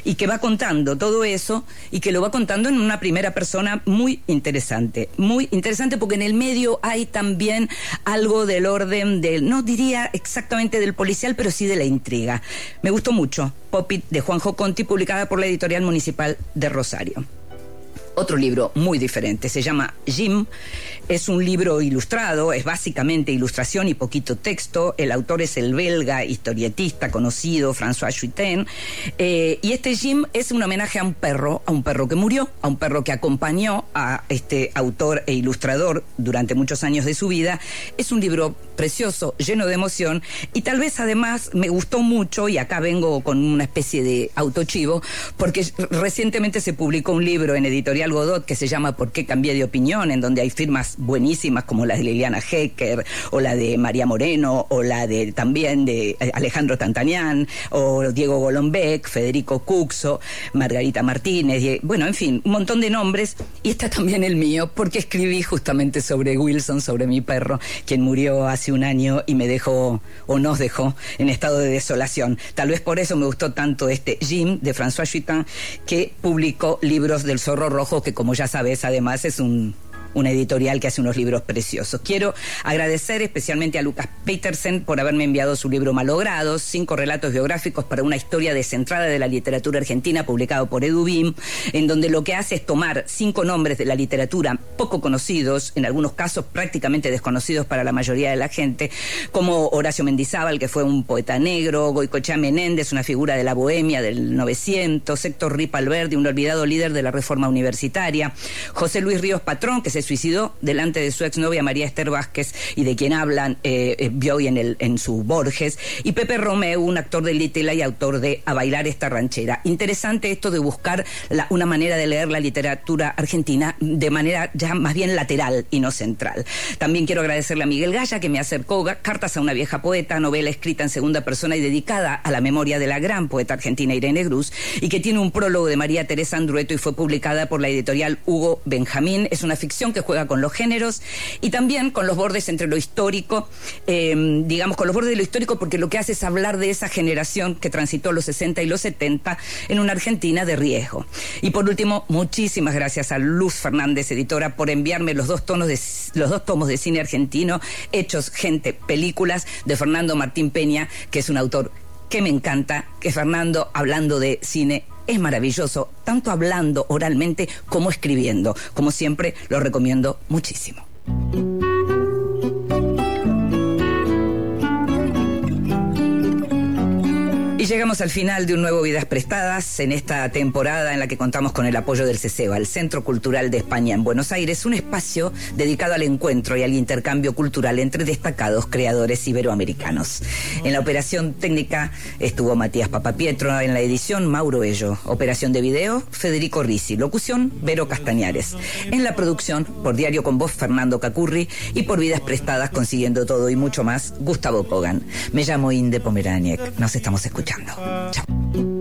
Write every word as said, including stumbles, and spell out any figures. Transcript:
y que va contando todo eso y que lo va contando en una primera persona muy interesante, muy interesante porque en el medio hay también algo del orden del, no diría exactamente del policial, pero sí de la intriga. Me gustó mucho, Popit, de Juanjo Conti, publicada por la Editorial Municipal de Rosario. Otro libro muy diferente, se llama Jim, es un libro ilustrado, es básicamente ilustración y poquito texto, el autor es el belga historietista conocido François Chuiten, eh, y este Jim es un homenaje a un perro, a un perro que murió, a un perro que acompañó a este autor e ilustrador durante muchos años de su vida. Es un libro precioso, lleno de emoción, y tal vez además me gustó mucho, y acá vengo con una especie de autochivo, porque recientemente se publicó un libro en Editorial Godot que se llama ¿Por qué cambié de opinión?, en donde hay firmas buenísimas como la de Liliana Hecker o la de María Moreno o la de también de Alejandro Tantanian o Diego Golombek, Federico Cuxo, Margarita Martínez, y, bueno, en fin, un montón de nombres, y está también el mío porque escribí justamente sobre Wilson, sobre mi perro, quien murió hace un año y me dejó o nos dejó en estado de desolación. Tal vez por eso me gustó tanto este Jim de François Chutin, que publicó Libros del Zorro Rojo, que como ya sabes además es un una editorial que hace unos libros preciosos. Quiero agradecer especialmente a Lucas Petersen por haberme enviado su libro Malogrados, cinco relatos biográficos para una historia descentrada de la literatura argentina, publicado por Edubim, en donde lo que hace es tomar cinco nombres de la literatura poco conocidos, en algunos casos prácticamente desconocidos para la mayoría de la gente, como Horacio Mendizábal, que fue un poeta negro, Goicoechea Menéndez, una figura de la bohemia del novecientos, Héctor Rip Alberdi, un olvidado líder de la reforma universitaria, José Luis Ríos Patrón, que se suicidó delante de su exnovia María Esther Vázquez y de quien hablan eh, eh, Bioy en, el, en su Borges, y Pepe Romeu, un actor de Litela y autor de A bailar esta ranchera. Interesante esto de buscar la, una manera de leer la literatura argentina de manera ya más bien lateral y no central. También quiero agradecerle a Miguel Gaya, que me acercó Cartas a una vieja poeta, novela escrita en segunda persona y dedicada a la memoria de la gran poeta argentina Irene Grus, y que tiene un prólogo de María Teresa Andrueto y fue publicada por la editorial Hugo Benjamín. Es una ficción que juega con los géneros y también con los bordes entre lo histórico, eh, digamos con los bordes de lo histórico, porque lo que hace es hablar de esa generación que transitó los sesenta y los setenta en una Argentina de riesgo. Y por último, muchísimas gracias a Luz Fernández, editora, por enviarme los dos, tonos de, los dos tomos de cine argentino, Hechos, Gente, Películas, de Fernando Martín Peña, que es un autor que me encanta, que Fernando, hablando de cine, es maravilloso, tanto hablando oralmente como escribiendo. Como siempre, lo recomiendo muchísimo. Y llegamos al final de un nuevo Vidas Prestadas en esta temporada en la que contamos con el apoyo del CESEBA, el Centro Cultural de España en Buenos Aires, un espacio dedicado al encuentro y al intercambio cultural entre destacados creadores iberoamericanos. En la operación técnica estuvo Matías Papapietro, en la edición Mauro Ello, operación de video Federico Risi, locución Vero Castañares, en la producción por Diario con Voz Fernando Cacurri y por Vidas Prestadas consiguiendo todo y mucho más Gustavo Kogan. Me llamo Inde Pomeraniec, nos estamos escuchando. Chao.